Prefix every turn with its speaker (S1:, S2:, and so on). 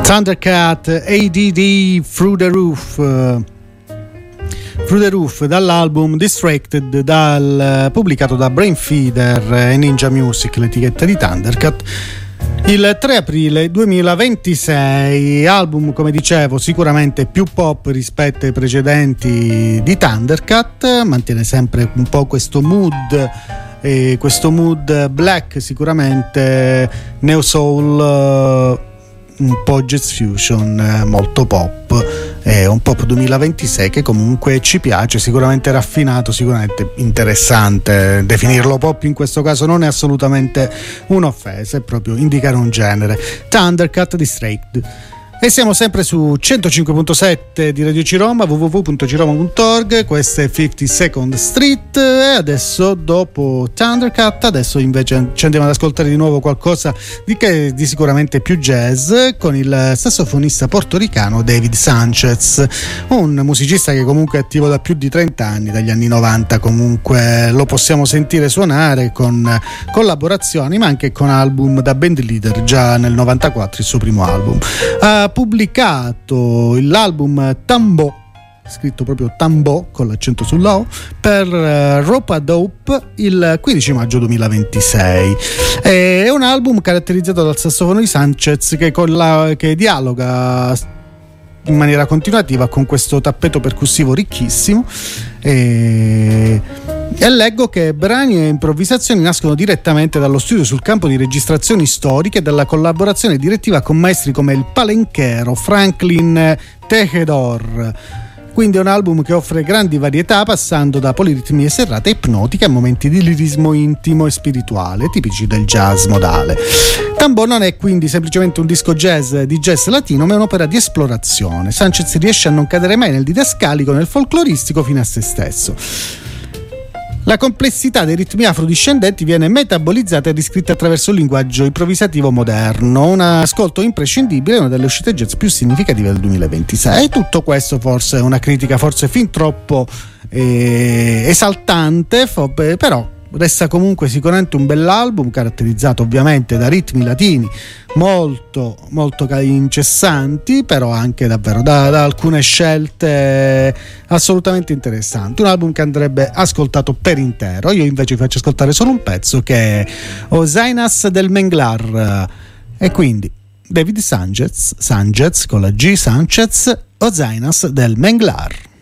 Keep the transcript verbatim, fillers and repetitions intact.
S1: Thundercat A D D Through the Roof uh, Through the Roof dall'album Distracted, dal, pubblicato da Brainfeeder e Ninja Music, l'etichetta di Thundercat, il tre aprile duemilaventisei. Album, come dicevo, sicuramente più pop rispetto ai precedenti di Thundercat, mantiene sempre un po' questo mood e questo mood black, sicuramente neo soul, un po' jazz fusion, molto pop, è un pop duemilaventisei che comunque ci piace, sicuramente raffinato, sicuramente interessante. Definirlo pop in questo caso non è assolutamente un'offesa, è proprio indicare un genere. Thundercat Distracted. E siamo sempre su centocinque virgola sette di Radio Ciroma, w w w punto ciroma punto org. Questa è fifty-second Street e adesso, dopo Thundercat, adesso invece ci andiamo ad ascoltare di nuovo qualcosa di che di sicuramente più jazz, con il sassofonista portoricano David Sanchez, un musicista che comunque è attivo da più di trenta anni, dagli anni novanta comunque lo possiamo sentire suonare con collaborazioni ma anche con album da band leader, già nel novantaquattro il suo primo album. Ha pubblicato l'album Tambo, scritto proprio Tambo con l'accento sulla O, per uh, Ropa Dope il quindici maggio duemilaventisei. È un album caratterizzato dal sassofono di Sanchez che, con la, che dialoga in maniera continuativa con questo tappeto percussivo ricchissimo, e, e leggo che brani e improvvisazioni nascono direttamente dallo studio sul campo di registrazioni storiche e dalla collaborazione direttiva con maestri come il palenchero Franklin Tejedor. Quindi è un album che offre grandi varietà, passando da poliritmie serrate ipnotiche a momenti di lirismo intimo e spirituale, tipici del jazz modale. Tambo non è quindi semplicemente un disco jazz di jazz latino, ma è un'opera di esplorazione. Sanchez riesce a non cadere mai nel didascalico, nel folcloristico fino a se stesso. La complessità dei ritmi afrodiscendenti viene metabolizzata e descritta attraverso un linguaggio improvvisativo moderno, un ascolto imprescindibile, una delle uscite jazz più significative del duemilaventisei. Tutto questo forse è una critica forse fin troppo eh, esaltante, però resta comunque sicuramente un bell'album, caratterizzato ovviamente da ritmi latini molto molto incessanti, però anche davvero da, da alcune scelte assolutamente interessanti. Un album che andrebbe ascoltato per intero. Io invece vi faccio ascoltare solo un pezzo, che è Ozainas del Menglar, e quindi David Sanchez, Sanchez con la G, Sanchez, Ozainas del Menglar.